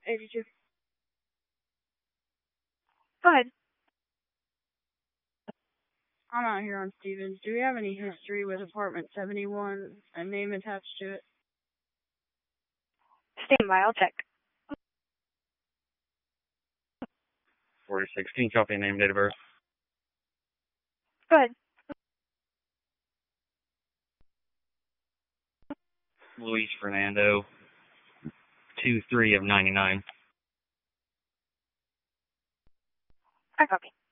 82. Go ahead. I'm out here on Stevens. Do we have any history with apartment 71, a name attached to it? Stand by, I'll check. 4016, copy name, date of birth. Go ahead. Luis Fernando, 2-3 of 99. I copy.